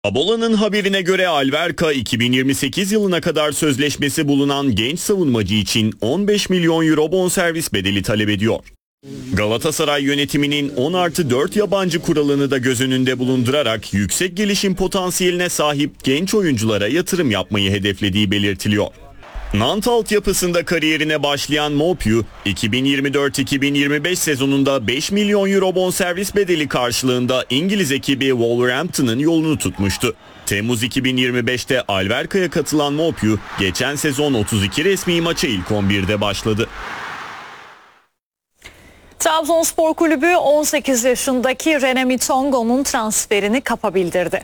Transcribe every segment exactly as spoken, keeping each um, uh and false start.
Abola'nın haberine göre Alverca iki bin yirmi sekiz yılına kadar sözleşmesi bulunan genç savunmacı için on beş milyon euro bonservis bedeli talep ediyor. Galatasaray yönetiminin on artı dört yabancı kuralını da göz önünde bulundurarak yüksek gelişim potansiyeline sahip genç oyunculara yatırım yapmayı hedeflediği belirtiliyor. Nantes altyapısında kariyerine başlayan Maupiou, iki bin yirmi dört iki bin yirmi beş sezonunda beş milyon euro bonservis bedeli karşılığında İngiliz ekibi Wolverhampton'ın yolunu tutmuştu. Temmuz iki bin yirmi beşte Alverca'ya katılan Maupiou, geçen sezon otuz iki resmi maça ilk on birde başladı. Trabzonspor Kulübü on sekiz yaşındaki Rene Mitongo'nun transferini kapa bildirdi.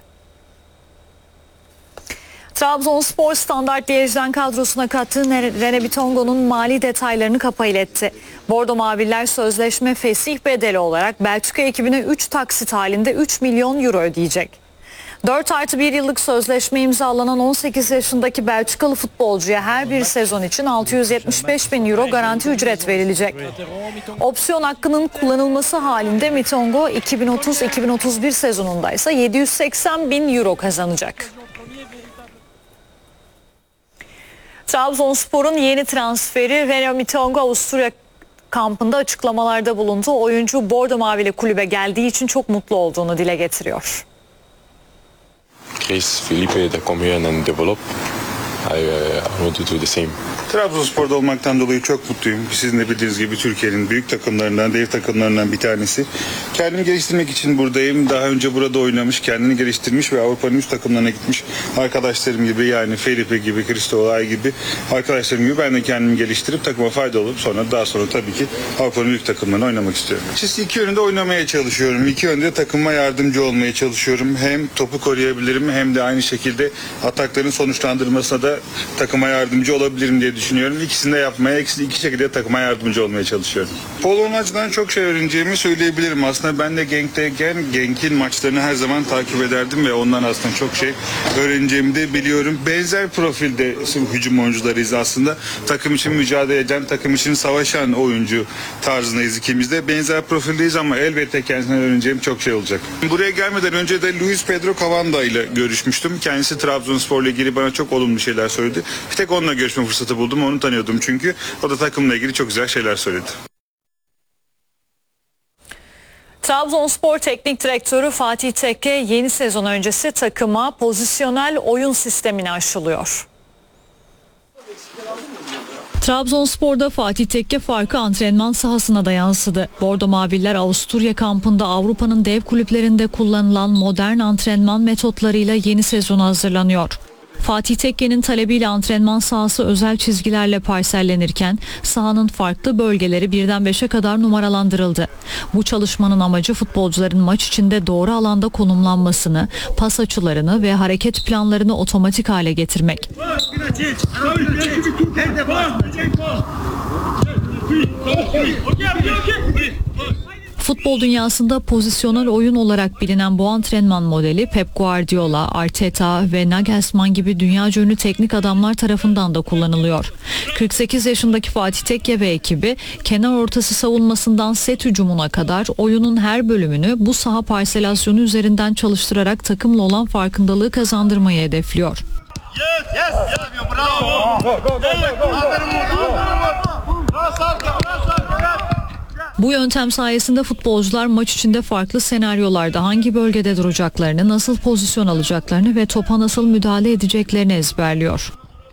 Trabzonspor Standart Liège'den kadrosuna kattığı Rene Mitongo'nun mali detaylarını kapa iletti. Bordo Maviller sözleşme fesih bedeli olarak Belçika ekibine üç taksit halinde üç milyon euro ödeyecek. dört artı bir yıllık sözleşme imzalanan on sekiz yaşındaki Belçikalı futbolcuya her bir sezon için altı yüz yetmiş beş bin euro garanti ücret verilecek. Opsiyon hakkının kullanılması halinde Mitongo iki bin otuz iki bin otuz bir sezonunda ise yedi yüz seksen bin euro kazanacak. Trabzonspor'un yeni transferi Rene Mitongo Avusturya kampında açıklamalarda bulundu. Oyuncu Bordo Mavili kulübe geldiği için çok mutlu olduğunu dile getiriyor. Chris, Felipe, they come here and develop. I, uh, I want to do the same. Trabzonspor'da olmaktan dolayı çok mutluyum. Sizin de bildiğiniz gibi Türkiye'nin büyük takımlarından, dev takımlarından bir tanesi. Kendimi geliştirmek için buradayım. Daha önce burada oynamış, kendini geliştirmiş ve Avrupa'nın üst takımlarına gitmiş arkadaşlarım gibi, yani Felipe gibi, Cristo Olay gibi arkadaşlarım gibi ben de kendimi geliştirip takıma fayda olup sonra daha sonra tabii ki Avrupa'nın büyük takımlarına oynamak istiyorum. Siz iki yönde oynamaya çalışıyorum. İki yönde takıma yardımcı olmaya çalışıyorum. Hem topu koruyabilirim hem de aynı şekilde atakların sonuçlandırmasına da takıma yardımcı olabilirim diye düşünüyorum. İkisini de yapmaya, ikisi iki şekilde takıma yardımcı olmaya çalışıyorum. Polonya'dan çok şey öğreneceğimi söyleyebilirim. Aslında ben de Genk'teyken Genk'in maçlarını her zaman takip ederdim ve ondan aslında çok şey öğreneceğimi de biliyorum. Benzer profilde hücum oyuncularıyız aslında. Takım için mücadele eden, takım için savaşan oyuncu tarzındayız ikimiz de. Benzer profildeyiz ama elbette kendisinden öğreneceğim çok şey olacak. Buraya gelmeden önce de Luis Pedro Cavanda ile görüşmüştüm. Kendisi Trabzonspor'la ilgili bana çok olumlu şeyler söyledi. Bir tek onunla görüşme fırsatı buldum. Onu tanıyordum çünkü. O da takımla ilgili çok güzel şeyler söyledi. Trabzonspor Teknik Direktörü Fatih Tekke yeni sezon öncesi takıma pozisyonel oyun sistemini aşılıyor. Trabzonspor'da Fatih Tekke farkı antrenman sahasına da yansıdı. Bordo Maviller Avusturya kampında Avrupa'nın dev kulüplerinde kullanılan modern antrenman metotlarıyla yeni sezona hazırlanıyor. Fatih Tekke'nin talebiyle antrenman sahası özel çizgilerle parsellenirken sahanın farklı bölgeleri birden beşe kadar numaralandırıldı. Bu çalışmanın amacı futbolcuların maç içinde doğru alanda konumlanmasını, pas açılarını ve hareket planlarını otomatik hale getirmek. Futbol dünyasında pozisyonel oyun olarak bilinen bu antrenman modeli Pep Guardiola, Arteta ve Nagelsmann gibi dünyaca ünlü teknik adamlar tarafından da kullanılıyor. kırk sekiz yaşındaki Fatih Tekke ve ekibi kenar ortası savunmasından set hücumuna kadar oyunun her bölümünü bu saha parselasyonu üzerinden çalıştırarak takımla olan farkındalığı kazandırmayı hedefliyor. Yes, yes, yes, bravo. Bu yöntem sayesinde futbolcular maç içinde farklı senaryolarda hangi bölgede duracaklarını, nasıl pozisyon alacaklarını ve topa nasıl müdahale edeceklerini ezberliyor.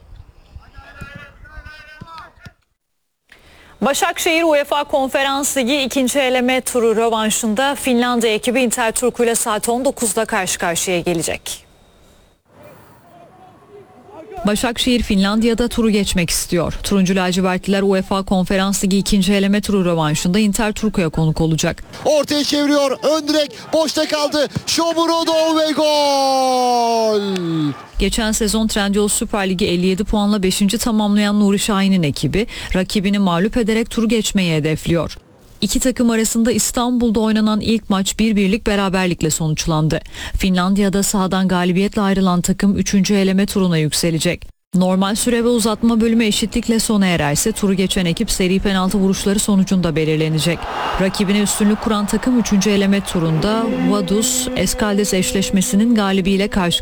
Başakşehir UEFA Konferans Ligi ikinci eleme turu rövanşında Finlandiya ekibi Interturku ile saat on dokuzda karşı karşıya gelecek. Başakşehir Finlandiya'da turu geçmek istiyor. Turuncu lacivertliler UEFA Konferans Ligi ikinci eleme turu rövanşında Turku'ya konuk olacak. Ortaya çeviriyor. Ön direk boşta kaldı. Shomurodov ve gol. Geçen sezon Trendyol Süper Ligi elli yedi puanla beşinci tamamlayan Nuri Şahin'in ekibi rakibini mağlup ederek turu geçmeyi hedefliyor. İki takım arasında İstanbul'da oynanan ilk maç bir birlik beraberlikle sonuçlandı. Finlandiya'da sahadan galibiyetle ayrılan takım üçüncü eleme turuna yükselecek. Normal süre ve uzatma bölümü eşitlikle sona ererse turu geçen ekip seri penaltı vuruşları sonucunda belirlenecek. Rakibine üstünlük kuran takım üçüncü eleme turunda Vaduz Escaldes eşleşmesinin galibiyle karşı